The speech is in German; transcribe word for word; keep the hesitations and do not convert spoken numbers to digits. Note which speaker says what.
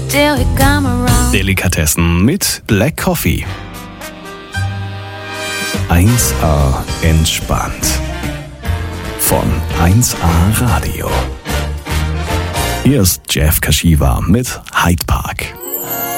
Speaker 1: till you come around.
Speaker 2: Delikatessen mit Black Coffee. eins A entspannt. Von eins A Radio. Hier ist Jeff Kashiwa mit Hyde Park.